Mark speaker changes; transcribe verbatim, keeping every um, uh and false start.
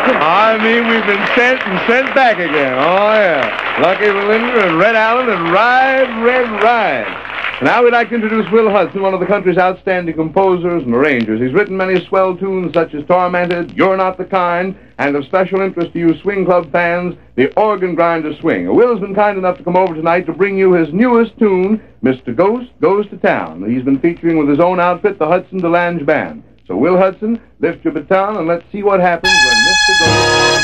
Speaker 1: I mean, we've been sent and sent back again. Oh, yeah. Lucky Belinda and Red Allen and Ride, Red Ride. Now we'd like to introduce Will Hudson, one of the country's outstanding composers and arrangers. He's written many swell tunes such as Tormented, You're Not the Kind, and of special interest to you swing club fans, The Organ Grinder Swing. Will's been kind enough to come over tonight to bring you his newest tune, Mister Ghost Goes to Town. He's been featuring with his own outfit, the Hudson DeLange Band. So, Will Hudson, lift your baton and let's see what happens when Mister Ghost...